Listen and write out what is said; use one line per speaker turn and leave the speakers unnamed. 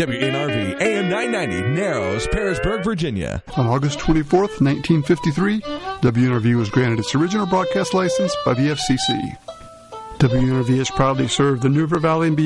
WNRV AM 990, Narrows, Pearisburg, Virginia.
On August 24th, 1953, WNRV was granted its original broadcast license by the FCC. WNRV has proudly served the Newport Valley and beyond